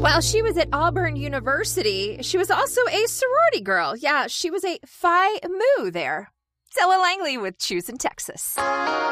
While she was at Auburn University, she was also a sorority girl. Yeah, she was a Phi Mu there. Stella Langley with Choose in Texas.